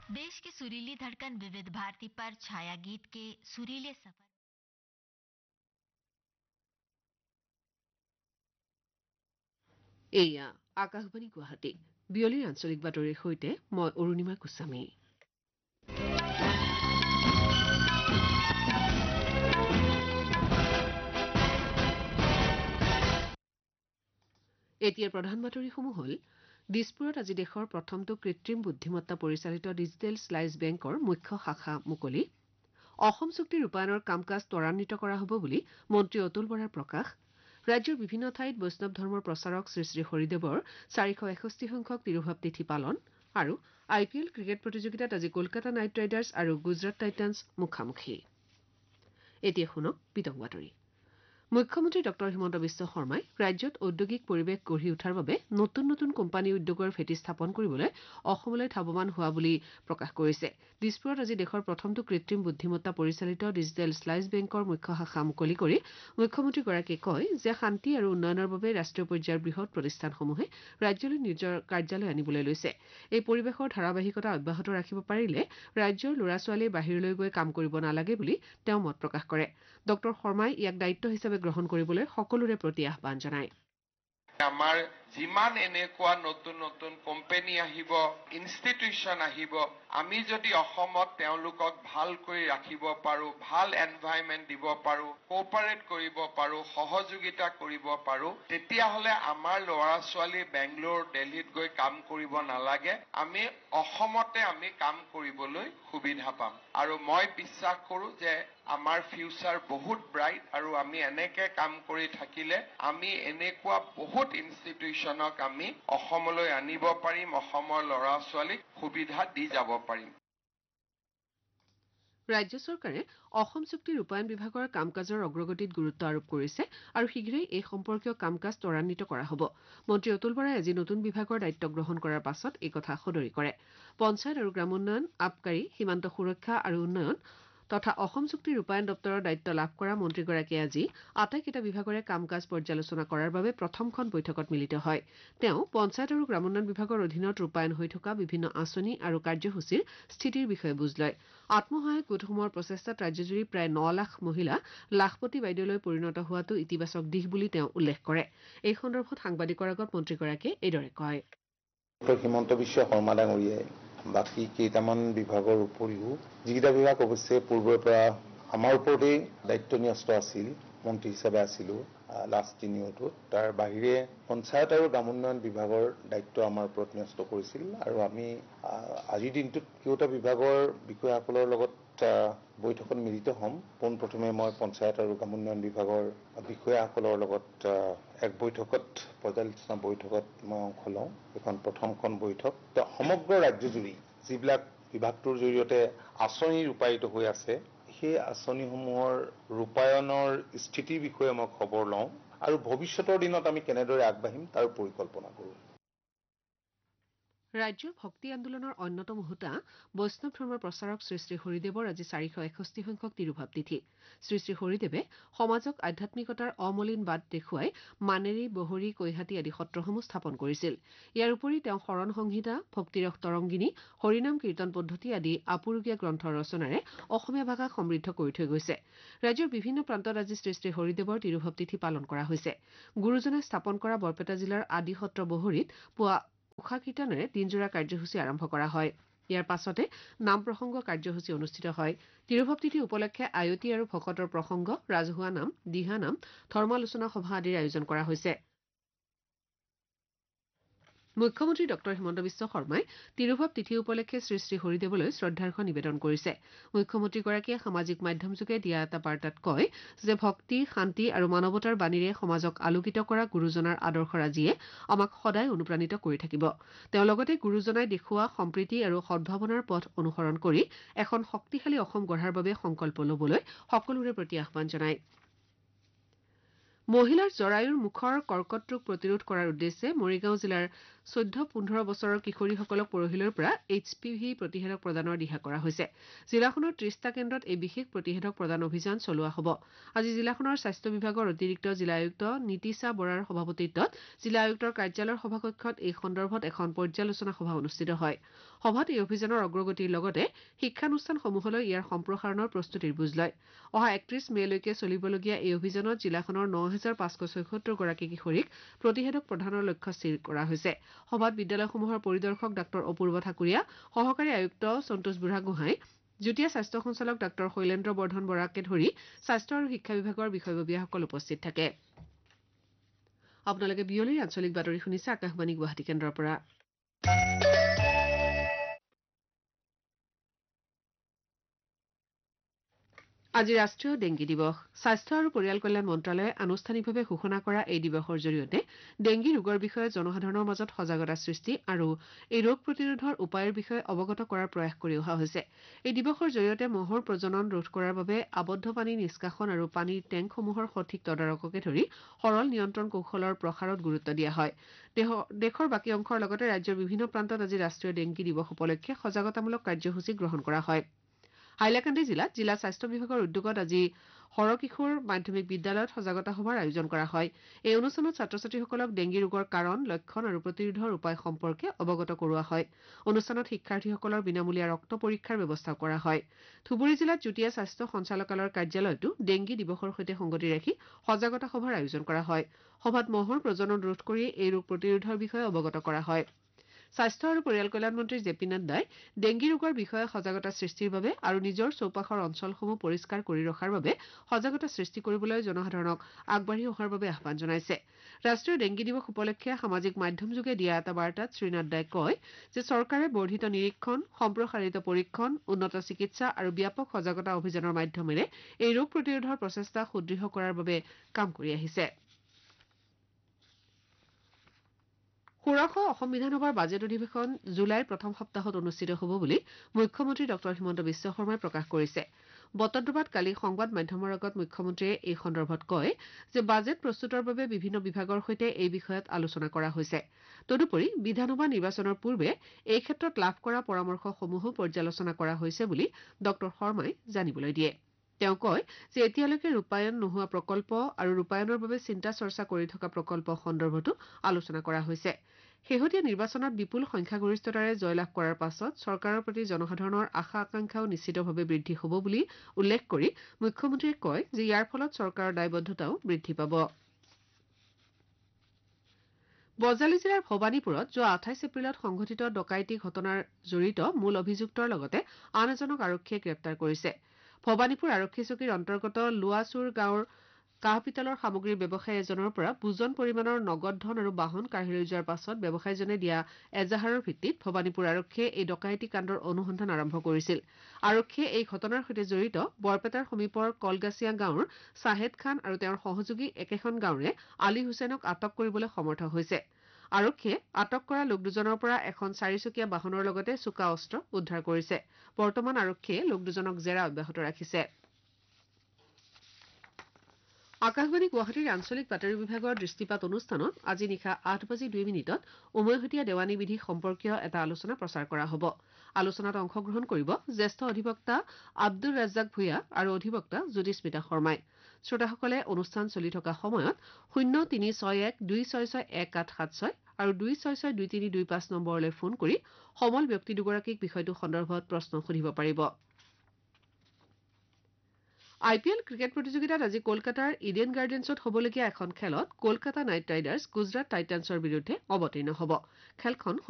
देश की सुरीली धड़कन विविध भारती पर छाया गीत के सुरीले सफर। এয়া আকাশবাণী গুৱাহাটী বিয়লিৰ আঞ্চলিক বাতৰিৰ সৈতে মই অৰুণিমা গোস্বামী। এতিয়াৰ প্ৰধান বাতৰিসমূহ হ'ল দিছপুৰত আজি দেশৰ প্ৰথমটো কৃত্ৰিম বুদ্ধিমত্তা পৰিচালিত ডিজিটেল শ্লাইচ বেংকৰ মুখ্য শাখা মুকলি অসম চুক্তি ৰূপায়ণৰ কাম কাজ ত্বৰান্বিত কৰা হ'ব বুলি মন্ত্ৰী অতুল বৰাৰ প্ৰকাশ ৰাজ্যৰ বিভিন্ন ঠাইত বৈষ্ণৱ ধৰ্মৰ প্ৰচাৰক শ্ৰী হৰিদেৱৰ 461 সংখ্যক তিৰুভাৱ তিথি পালন আৰু IPL ক্ৰিকেট প্ৰতিযোগিতাত আজি কলকাতা নাইট ৰাইডাৰ্ছ আৰু গুজৰাট টাইটান্ছ মুখামুখি এতিয়া শুনক বিতং বাতৰি মুখ্যমন্ত্ৰী ডক্টৰ হিমন্ত বিশ্ব শৰ্মাই ৰাজ্যত ঔদ্যোগিক পৰিৱেশ গঢ়ি উঠাৰ বাবে নতুন নতুন কোম্পানী উদ্যোগৰ ভেটি স্থাপন কৰিবলৈ অসমলৈ ধাৱমান হোৱা বুলি প্ৰকাশ কৰিছে দিছপুৰত আজি দেশৰ প্ৰথমটো কৃত্ৰিম বুদ্ধিমত্তা পৰিচালিত ডিজিটেল শ্লাইচ বেংকৰ মুখ্য শাখা মুকলি কৰি মুখ্যমন্ত্ৰীগৰাকীয়ে কয় যে শান্তি আৰু উন্নয়নৰ বাবে ৰাষ্ট্ৰীয় পৰ্যায়ৰ বৃহৎ প্ৰতিষ্ঠানসমূহে ৰাজ্যলৈ নিজৰ কাৰ্যালয় আনিবলৈ লৈছে এই পৰিৱেশৰ ধাৰাবাহিকতা অব্যাহত ৰাখিব পাৰিলে ৰাজ্যৰ ল'ৰা ছোৱালীয়ে বাহিৰলৈ গৈ কাম কৰিব নালাগে বুলি তেওঁ মত প্ৰকাশ কৰে ডক্টৰ শৰ্মাই ইয়াক দায়িত্ব হিচাপে গ্ৰহণ কৰিবলৈ সকলোৰে প্ৰতি আহ্বান জনায় আমাৰ যিমান এনেকুৱা নতুন নতুন কোম্পানী আহিব ইনষ্টিটিউচন আহিব আমি যদি অসমত তেওঁলোকক ভাল কৰি ৰাখিব পাৰো ভাল এনভাইৰনমেন্ট দিব পাৰো কোঅপাৰেট কৰিব পাৰো সহযোগিতা কৰিব পাৰো তেতিয়াহলে আমাৰ ল'ৰা ছোৱালী বেংগলোৰ দিল্লীত গৈ কাম কৰিব নালাগে আমি অসমতে আমি কাম কৰিবলৈ সুবিধা পাম আৰু মই বিশ্বাস কৰো যে আমাৰ ফিউচাৰ বহুত ব্ৰাইট আৰু আমি এনেকে কাম কৰি থাকিলে আমি এনেকুৱা বহুত ইনষ্টিটিউচনক আমি অসমলৈ আনিব পাৰিম অসমৰ ল'ৰা ছোৱালীক সুবিধা দি যাব পাৰিম ৰাজ্য চৰকাৰে অসম চুক্তি ৰূপায়ণ বিভাগৰ কাম কাজৰ অগ্ৰগতিত গুৰুত্ব আৰোপ কৰিছে আৰু শীঘ্ৰেই এই সম্পৰ্কীয় কাম কাজ ত্বৰান্বিত কৰা হ'ব মন্ত্ৰী অতুল বৰাই আজি নতুন বিভাগৰ দায়িত্ব গ্ৰহণ কৰাৰ পাছত এই কথা সদৰি কৰে পঞ্চায়ত আৰু গ্ৰামোন্নয়ন আবকাৰী সীমান্ত সুৰক্ষা আৰু উন্নয়ন তথা অসম চুক্তি ৰূপায়ণ দপ্তৰৰ দায়িত্ব লাভ কৰা মন্ত্ৰীগৰাকীয়ে আজি আটাইকেইটা বিভাগৰে কাম কাজ পৰ্যালোচনা কৰাৰ বাবে প্ৰথমখন বৈঠকত মিলিত হয় তেওঁ পঞ্চায়ত আৰু গ্ৰামোন্নয়ন বিভাগৰ অধীনত ৰূপায়ণ হৈ থকা বিভিন্ন আঁচনি আৰু কাৰ্যসূচীৰ স্থিতিৰ বিষয়ে বুজ লয় আত্মসহায়ক গোটসমূহৰ প্ৰচেষ্টাত ৰাজ্যজুৰি প্ৰায় 9 লাখ মহিলা লাখপতি বাইদেউলৈ পৰিণত হোৱাটো ইতিবাচক দিশ বুলি তেওঁ উল্লেখ কৰে এই সন্দৰ্ভত সাংবাদিকৰ আগত মন্ত্ৰীগৰাকীয়ে এইদৰে কয় হিমন্ত বিশ্ব শৰ্মা ডাঙৰীয়াই বাকী কেইটামান বিভাগৰ উপৰিও যিকেইটা বিভাগ অৱশ্যে পূৰ্বৰ পৰা আমাৰ ওপৰতেই দায়িত্ব ন্যস্ত আছিল মন্ত্ৰী হিচাপে আছিলো লাষ্ট তিনিওটোত তাৰ বাহিৰে পঞ্চায়ত আৰু গ্ৰামোন্নয়ন বিভাগৰ দায়িত্ব আমাৰ ওপৰত ন্যস্ত কৰিছিল আৰু আমি আজিৰ দিনটোত কেইটা বিভাগৰ বিষয়াসকলৰ লগত বৈঠকত মিলিত হ'ম পোনপ্ৰথমে মই পঞ্চায়ত আৰু গ্ৰামোন্নয়ন বিভাগৰ বিষয়াসকলৰ লগত এক বৈঠকত পৰ্যালোচনা বৈঠকত মই অংশ লওঁ এখন প্ৰথমখন বৈঠক সমগ্ৰ ৰাজ্যজুৰি যিবিলাক বিভাগটোৰ জৰিয়তে আঁচনি ৰূপায়িত হৈ আছে সেই আঁচনিসমূহৰ ৰূপায়ণৰ স্থিতিৰ বিষয়ে মই খবৰ লওঁ আৰু ভৱিষ্যতৰ দিনত আমি কেনেদৰে আগবাঢ়িম তাৰ পৰিকল্পনা কৰোঁ ৰাজ্যৰ ভক্তি আন্দোলনৰ অন্যতম হোতা বৈষ্ণৱ ধৰ্মৰ প্ৰচাৰক শ্ৰী হৰিদেৱৰ আজি 461 সংখ্যক তিৰুভাৱ তিথি শ্ৰী হৰিদেৱে সমাজক আধ্যাত্মিকতাৰ অমলিন বাট দেখুৱাই মানেৰী বহৰী কৈহাটী আদি সত্ৰসমূহ স্থাপন কৰিছিল ইয়াৰ উপৰি তেওঁ শৰণ সংহিতা ভক্তিৰস তৰংগিনী হৰিনাম কীৰ্তন পদ্ধতি আদি আপুৰুগীয়া গ্ৰন্থ ৰচনাৰে অসমীয়া ভাষাক সমৃদ্ধ কৰি থৈ গৈছে ৰাজ্যৰ বিভিন্ন প্ৰান্তত আজি শ্ৰী হৰিদেৱৰ তিৰুভাৱ তিথি পালন কৰা হৈছে গুৰুজনাই স্থাপন কৰা বৰপেটা জিলাৰ আদি সত্ৰ বহৰীত পুৱা উষা কীৰ্তনেৰে দিনজোৰা কাৰ্যসূচী আৰম্ভ কৰা হয় ইয়াৰ পাছতে নাম প্ৰসংগ কাৰ্যসূচী অনুষ্ঠিত হয় তিৰুভাৱ তিথি উপলক্ষে আয়তী আৰু ভকতৰ প্ৰসংগ ৰাজহুৱা নাম দিহানাম ধৰ্মালোচনা সভা আদিৰ আয়োজন কৰা হৈছে মুখ্যমন্ত্ৰী ডক্টৰ হিমন্ত বিশ্ব শৰ্মাই তিৰুভাৱ তিথি উপলক্ষে শ্ৰী হৰিদেৱলৈ শ্ৰদ্ধাৰ্ঘ নিবেদন কৰিছে মুখ্যমন্ত্ৰীগৰাকীয়ে সামাজিক মাধ্যমযোগে দিয়া এটা বাৰ্তাত কয় যে ভক্তি শান্তি আৰু মানৱতাৰ বাণীৰে সমাজক আলোকিত কৰা গুৰুজনাৰ আদৰ্শৰাজিয়ে আমাক সদায় অনুপ্ৰাণিত কৰি থাকিব তেওঁ লগতে গুৰুজনাই দেখুওৱা সম্প্ৰীতি আৰু সদ্ভাৱনাৰ পথ অনুসৰণ কৰি এখন শক্তিশালী অসম গঢ়াৰ বাবে সংকল্প ল'বলৈ সকলোৰে প্ৰতি আহ্বান জনায় মহিলাৰ জৰায়ুৰ মুখৰ কৰ্কট ৰোগ প্ৰতিৰোধ কৰাৰ উদ্দেশ্যে মৰিগাঁও জিলাৰ 14-15 বছৰৰ কিশোৰীসকলক পৰহিলৈৰ পৰা HPV প্ৰতিষেধক প্ৰদানৰ দিহা কৰা হৈছে। জিলাখনৰ 30টা কেন্দ্ৰত এই বিশেষ প্ৰতিষেধক প্ৰদান অভিযান চলোৱা হ'ব। আজি জিলাখনৰ স্বাস্থ্য বিভাগৰ অতিৰিক্ত জিলা আয়ুক্ত নীতিশা বৰাৰ সভাপতিত্বত জিলা আয়ুক্তৰ কাৰ্যালয়ৰ সভাকক্ষত এই সন্দৰ্ভত এখন পৰ্যালোচনা সভা অনুষ্ঠিত হয়। সভাত এই অভিযানৰ অগ্ৰগতিৰ লগতে শিক্ষানুষ্ঠানসমূহলৈ ইয়াৰ সম্প্ৰসাৰণৰ প্ৰস্তুতিৰ বুজ লয়। অহা 31 মেলৈকে চলিবলগীয়া এই অভিযানত জিলাখনৰ 9,576 গৰাকী কিশোৰীক প্ৰতিষেধক প্ৰদানৰ লক্ষ্য স্থিৰ কৰা হৈছে। সভাত বিদ্যালয়সমূহৰ পৰিদৰ্শক ডাঃ অপূৰ্ব ঠাকুৰীয়া, সহকাৰী আয়ুক্ত সন্তোষ বুঢ়াগোহাঁই, যুটীয়া স্বাস্থ্য সঞ্চালক ডাঃ শৈলেন্দ্ৰ বৰ্ধন বৰাকে ধৰি স্বাস্থ্য আৰু শিক্ষা বিভাগৰ বিষয়ববীয়াসকল উপস্থিত থাকে। আপোনালোকে বিয়লিৰ আঞ্চলিক বাতৰি শুনিছে আকাশবাণী গুৱাহাটী কেন্দ্ৰৰ পৰা। আজি ৰাষ্ট্ৰীয় ডেংগী দিৱস। স্বাস্থ্য আৰু পৰিয়াল কল্যাণ মন্ত্ৰালয়ে আনুষ্ঠানিকভাৱে ঘোষণা কৰা এই দিৱসৰ জৰিয়তে ডেংগী ৰোগৰ বিষয়ে জনসাধাৰণৰ মাজত সজাগতা সৃষ্টি আৰু এই ৰোগ প্ৰতিৰোধৰ উপায়ৰ বিষয়ে অৱগত কৰাৰ প্ৰয়াস কৰি অহা হৈছে। এই দিৱসৰ জৰিয়তে মহৰ প্ৰজনন ৰোধ কৰাৰ বাবে আবদ্ধ পানী নিষ্কাশন আৰু পানীৰ টেংকসমূহৰ সঠিক তদাৰককে ধৰি সৰল নিয়ন্ত্ৰণ কৌশলৰ প্ৰসাৰত গুৰুত্ব দিয়া হয়। দেশৰ বাকী অংশৰ লগতে ৰাজ্যৰ বিভিন্ন প্ৰান্তত আজি ৰাষ্ট্ৰীয় ডেংগী দিৱস উপলক্ষে সজাগতামূলক কাৰ্যসূচী গ্ৰহণ কৰা হয়। হাইলাকান্দি জিলাত জিলা স্বাস্থ্য বিভাগৰ উদ্যোগত আজি হৰকিশোৰ মাধ্যমিক বিদ্যালয়ত সজাগতা সভাৰ আয়োজন কৰা হয়। এই অনুষ্ঠানত ছাত্ৰ ছাত্ৰীসকলক ডেংগী ৰোগৰ কাৰণ, লক্ষণ আৰু প্ৰতিৰোধৰ উপায় সম্পৰ্কে অৱগত কৰোৱা হয়। অনুষ্ঠানত শিক্ষাৰ্থীসকলৰ বিনামূলীয়া ৰক্ত পৰীক্ষাৰ ব্যৱস্থা কৰা হয়। ধুবুৰী জিলাত যুটীয়া স্বাস্থ্য সঞ্চালকালয়ৰ কাৰ্যালয়তো ডেংগী দিৱসৰ সৈতে সংগতি ৰাখি সজাগতা সভাৰ আয়োজন কৰা হয়। সভাত মহৰ প্ৰজনন ৰোধ কৰি এই ৰোগ প্ৰতিৰোধৰ বিষয়ে অৱগত কৰা হয়। স্বাস্থ্য আৰু পৰিয়াল কল্যাণ মন্ত্ৰী জে পি নাড্ডাই ডেংগী ৰোগৰ বিষয়ে সজাগতা সৃষ্টিৰ বাবে আৰু নিজৰ চৌপাশৰ অঞ্চলসমূহ পৰিষ্কাৰ কৰি ৰখাৰ বাবে সজাগতা সৃষ্টি কৰিবলৈ জনসাধাৰণক আগবাঢ়ি অহাৰ বাবে আহ্বান জনাইছে। ৰাষ্ট্ৰীয় ডেংগী দিৱস উপলক্ষে সামাজিক মাধ্যমযোগে দিয়া এটা বাৰ্তাত শ্ৰী নাড্ডাই কয় যে চৰকাৰে বৰ্ধিত নিৰীক্ষণ, সম্প্ৰসাৰিত পৰীক্ষণ, উন্নত চিকিৎসা আৰু ব্যাপক সজাগতা অভিযানৰ মাধ্যমেৰে এই ৰোগ প্ৰতিৰোধৰ প্ৰচেষ্টা সুদৃঢ় কৰাৰ বাবে কাম কৰি আহিছে। ষোড়শ অসম বিধানসভাৰ বাজেট অধিৱেশন জুলাইৰ প্ৰথম সপ্তাহত অনুষ্ঠিত হ'ব বুলি মুখ্যমন্ত্ৰী ডঃ হিমন্ত বিশ্ব শৰ্মাই প্ৰকাশ কৰিছে। বটদ্ৰৱাত কালি সংবাদ মাধ্যমৰ আগত মুখ্যমন্ত্ৰীয়ে এই সন্দৰ্ভত কয় যে বাজেট প্ৰস্তুতৰ বাবে বিভিন্ন বিভাগৰ সৈতে এই বিষয়ত আলোচনা কৰা হৈছে। তদুপৰি বিধানসভা নিৰ্বাচনৰ পূৰ্বে এই ক্ষেত্ৰত লাভ কৰা পৰামৰ্শসমূহো পৰ্যালোচনা কৰা হৈছে বুলি ডঃ শৰ্মাই জানিবলৈ দিয়ে। তেওঁ কয় যে এতিয়ালৈকে ৰূপায়ণ নোহোৱা প্ৰকল্প আৰু ৰূপায়ণৰ বাবে চিন্তা চৰ্চা কৰি থকা প্ৰকল্প সন্দৰ্ভতো আলোচনা কৰা হৈছে। শেহতীয়া নিৰ্বাচনত বিপুল সংখ্যাগৰিষ্ঠতাৰে জয়লাভ কৰাৰ পাছত চৰকাৰৰ প্ৰতি জনসাধাৰণৰ আশা আকাংক্ষাও নিশ্চিতভাৱে বৃদ্ধি হ'ব বুলি উল্লেখ কৰি মুখ্যমন্ত্ৰীয়ে কয় যে ইয়াৰ ফলত চৰকাৰৰ দায়বদ্ধতাও বৃদ্ধি পাব। বজালী জিলাৰ ভৱানীপুৰত যোৱা 28 এপ্ৰিলত সংঘটিত ডকাইতি ঘটনাৰ জড়িত মূল অভিযুক্তৰ লগতে আন এজনক আৰক্ষীয়ে গ্ৰেপ্তাৰ কৰিছে। ভৱানীপুৰ আৰক্ষী চকীৰ অন্তৰ্গত লোৱাচুৰ গাঁৱৰ কাঁহ পিতলৰ সামগ্ৰীৰ ব্যৱসায়ী এজনৰ পৰা বুজন পৰিমাণৰ নগদ ধন আৰু বাহন কাঢ়ি লৈ যোৱাৰ পাছত ব্যৱসায়ীজনে দিয়া এজাহাৰৰ ভিত্তিত ভৱানীপুৰ আৰক্ষীয়ে এই ডকাইতি কাণ্ডৰ অনুসন্ধান আৰম্ভ কৰিছিল। আৰক্ষীয়ে এই ঘটনাৰ সৈতে জড়িত বৰপেটাৰ সমীপৰ কলগাছিয়া গাঁৱৰ ছাহেদ খান আৰু তেওঁৰ সহযোগী একেখন গাঁৱৰে আলী হুছেইনক আটক কৰিবলৈ সমৰ্থ হৈছে। আৰক্ষীয়ে আটক কৰা লোক দুজনৰ পৰা এখন 4চকীয়া বাহনৰ লগতে চোকা অস্ত্ৰ উদ্ধাৰ কৰিছে। বৰ্তমান আৰক্ষীয়ে লোক দুজনক জেৰা অব্যাহত ৰাখিছে। আকাশবাণী গুৱাহাটীৰ আঞ্চলিক বাতৰি বিভাগৰ দৃষ্টিপাত অনুষ্ঠানত আজি নিশা 8:02 উমৈহতীয়া দেৱানী বিধি সম্পৰ্কীয় এটা আলোচনা প্ৰচাৰ কৰা হ'ব। আলোচনাত অংশগ্ৰহণ কৰিব জ্যেষ্ঠ অধিবক্তা আব্দুৰ ৰাজ্জাক ভূঞা আৰু অধিবক্তা জ্যোতিস্মিতা শৰ্মাই। শ্ৰোতাসকলে অনুষ্ঠান চলি থকা সময়ত 0361266187 আৰু 26623225 নম্বৰলৈ ফোন কৰি সমল ব্যক্তি দুগৰাকীক বিষয়টো সন্দৰ্ভত প্ৰশ্ন সুধিব পাৰিব। IPL ক্ৰিকেট প্ৰতিযোগিতাত আজি কলকাতাৰ ইডেন গাৰ্ডেন্ছত হ'বলগীয়া এখন খেলত কলকাতা নাইট ৰাইডাৰ্ছ গুজৰাট টাইটান্ছৰ বিৰুদ্ধে অৱতীৰ্ণ হ'ব। খেলখন